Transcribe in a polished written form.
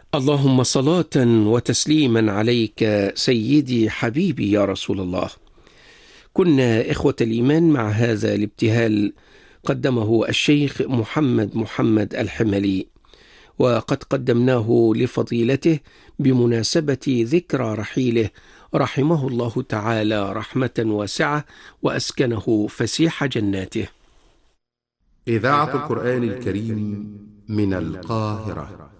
اللهم صلاة وتسليما عليك سيدي حبيبي يا رسول الله. كنا إخوة الإيمان مع هذا الابتهال قدمه الشيخ محمد الحملي، وقد قدمناه لفضيلته بمناسبة ذكرى رحيله، رحمه الله تعالى رحمة واسعة وأسكنه فسيح جناته. إذاعة القرآن الكريم من القاهرة.